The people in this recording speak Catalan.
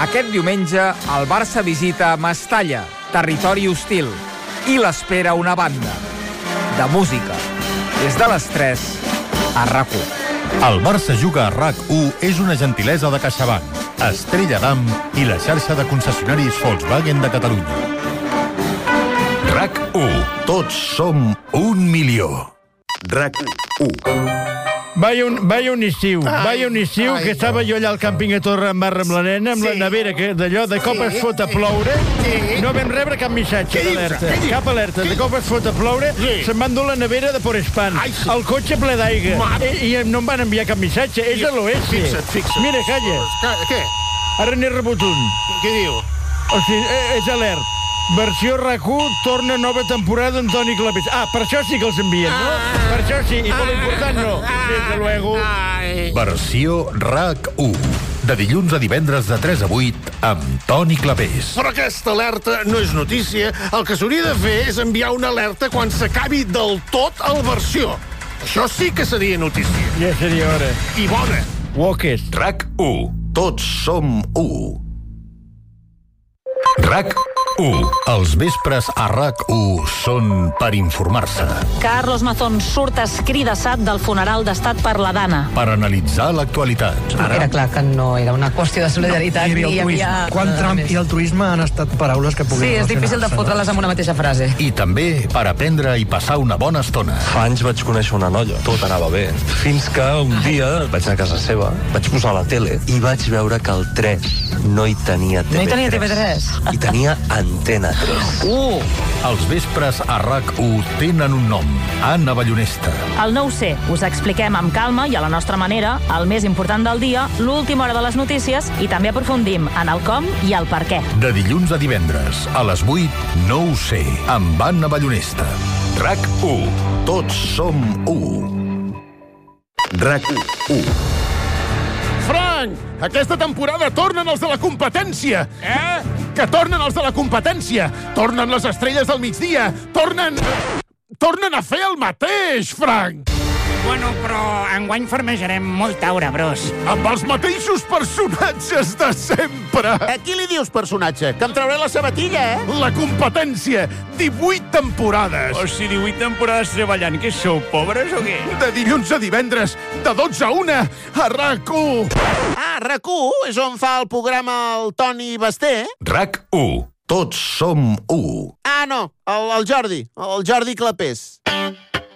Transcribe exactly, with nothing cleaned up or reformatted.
Aquest diumenge, el Barça visita Mestalla, territori hostil, i l'espera una banda de música. Des de les tres, a RAC u. El Barça juga a RAC u és una gentilesa de CaixaBank, Estrella Damm i la xarxa de concessionaris Volkswagen de Catalunya. RAC u. Tots som un milió. RAC u. Vaya un, vaya un estiu, ai, vaya un estiu ai, que estava jo allà al càmping a Torre en Barra amb la nena, amb sí. la nevera, que d'allò, de cop sí. es fot a ploure, sí. no vam rebre cap missatge d'alerta, cap alerta, de cop es fot a ploure, sí. se'n van dur la nevera de Porespan, ai, sí. el cotxe ple d'aigua, i, i no em van enviar cap missatge, és a l'oest. Fixa't, fixa't. Mira, calla. Què? Ara n'he rebut un. Què diu? O sigui, és alert. Versió RAC u, torna nova temporada amb Toni Clapés. Ah, per això sí que els envien, no? Per això sí, i per l'important no. Desde luego. Versió RAC u. De dilluns a divendres de tres a vuit amb Toni Clapés. Però aquesta alerta no és notícia. El que s'hauria de fer és enviar una alerta quan s'acabi del tot el versió. Això sí que seria notícia. Ja seria hora. I bona. Walkers. RAC u. Tots som u. RAC u. Els vespres a RAC u són per informar-se. Carlos Mazón surt escridassat del funeral d'estat per la Dana. Per analitzar l'actualitat. Ara... Era clar que no era una qüestió de solidaritat. No, hi havia... Quan Trump i altruisme han estat paraules que puguin... Sí, és difícil de fotre-les en una mateixa frase. I també per aprendre i passar una bona estona. Fa anys vaig conèixer una noia, tot anava bé. Fins que un dia vaig anar a casa seva, vaig posar la tele i vaig veure que el tres no hi tenia T V tres. No hi tenia T V tres? I tenia Antena tres. Uh! Els vespres a RAC u tenen un nom. Anna Ballonesta. Al nou C us expliquem amb calma i a la nostra manera el més important del dia, l'última hora de les notícies i també aprofundim en el com i el per què. De dilluns a divendres, a les vuit, no ho sé, amb Anna Ballonesta. RAC u. Tots som u. RAC u. Frank, aquesta temporada tornen els de la competència. Eh? Que tornen els de la competència. Tornen les estrelles del migdia. Tornen... Tornen a fer el mateix, Frank. Bueno, però enguany farmejarem molta aura, bros. Amb els mateixos personatges de sempre. A qui li dius personatge? Que em trauré la sabatilla, eh? La competència. divuit temporades. O sigui, divuit temporades treballant. Què sou, pobres o què? De dilluns a divendres, de dotze a una, a RAC u. Ah, RAC u és on fa el programa el Toni Basté? RAC u. Tots som u. Ah, no, el, el Jordi, el Jordi Clapés.